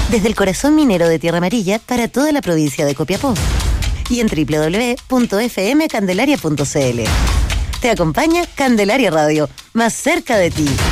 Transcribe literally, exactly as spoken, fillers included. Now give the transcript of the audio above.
Desde el corazón minero de Tierra Amarilla para toda la provincia de Copiapó. Y en doble u doble u doble u punto efe eme candelaria punto ce ele. Te acompaña Candelaria Radio, más cerca de ti.